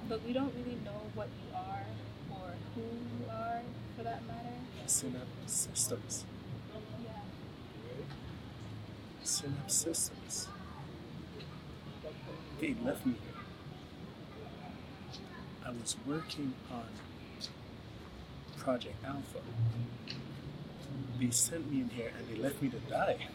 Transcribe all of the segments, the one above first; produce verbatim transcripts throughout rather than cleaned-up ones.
but we don't really know what you are or who you are, for that matter. Synapse systems. Yeah. Synapse systems. They left me here. I was working on Project Alpha. They sent me in here and they left me to die.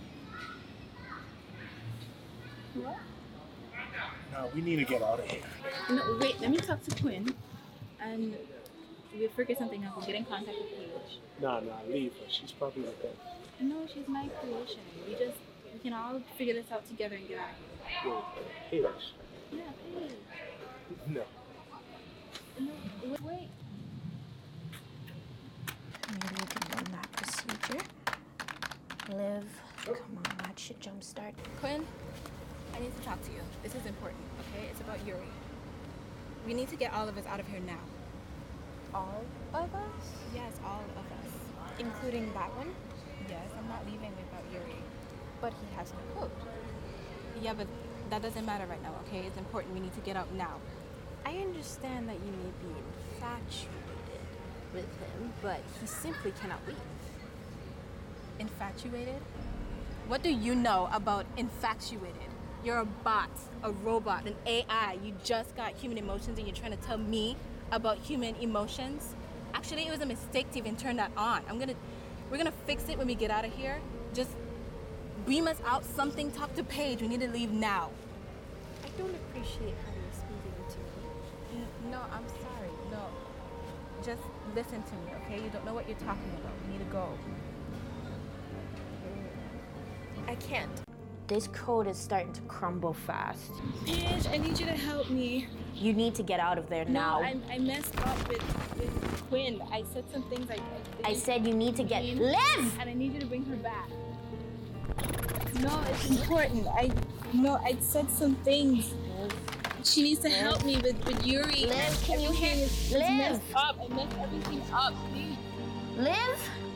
What? Now we need to get out of here. No, wait, let me talk to Quinn and we'll figure something out. We'll get in contact with Paige. Nah, nah, leave her. She's probably with them. No, she's my creation. We just, we can all figure this out together and get out of here. Wait, Paige. Yeah, Paige. No. No, wait, wait. Maybe we can run that procedure. Liv, come on, that should jumpstart. Quinn, I need to talk to you. This is important, okay? It's about Yuri. We need to get all of us out of here now. All of us? Yes, all of us. Including that one? Yes, I'm not leaving without Yuri. But he has no code. Yeah, but that doesn't matter right now, okay? It's important. We need to get out now. I understand that you may be infatuated with him, but he simply cannot leave. Infatuated? What do you know about infatuated? You're a bot, a robot, an A I. You just got human emotions and you're trying to tell me about human emotions? Actually, it was a mistake to even turn that on. I'm gonna, we're gonna fix it when we get out of here. Just beam us out, something, talk to Paige. We need to leave now. I don't appreciate how you're speaking to me. N- No, I'm sorry, no. Just listen to me, okay? You don't know what you're talking about. We need to go. I can't. This code is starting to crumble fast. Paige, I need you to help me. You need to get out of there now. No, I, I messed up with, with Quinn. I said some things I... I, I said you need to get... mean, Liv! And I need you to bring her back. No, it's important. I... No, I said some things. She needs to help me with, with Yuri. Liv, can you hear... Everything is Liv! messed up. I messed everything up, please. Liv?